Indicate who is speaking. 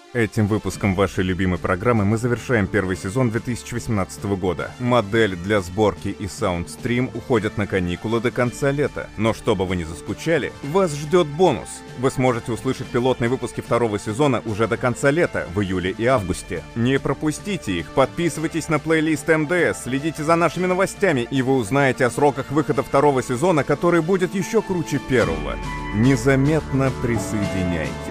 Speaker 1: Этим выпуском вашей любимой программы мы завершаем первый сезон 2018 года. Модель для сборки и саундстрим уходят на каникулы до конца лета. Но чтобы вы не заскучали, вас ждет бонус. Вы сможете услышать пилотные выпуски второго сезона уже до конца лета, в июле и августе. Не пропустите их, подписывайтесь на плейлист МДС, следите за нашими новостями, и вы узнаете о сроках выхода второго сезона, который будет еще круче первого. Незаметно присоединяйтесь.